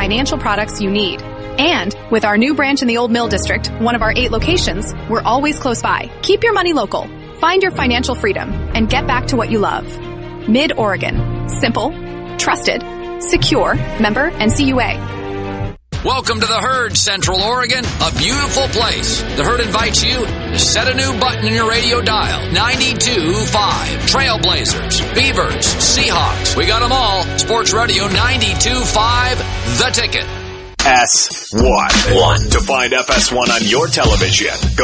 financial products you need. And with our new branch in the Old Mill District, one of our 8 locations, we're always close by. Keep your money local. Find your financial freedom and get back to what you love. Mid-Oregon. Simple, trusted, secure, member NCUA. Welcome to the Herd, Central Oregon, a beautiful place. The Herd invites you to set a new button in your radio dial. 92.5. Trailblazers, Beavers, Seahawks. We got them all. Sports Radio 92.5, The Ticket. FS1. To find FS1 on your television, go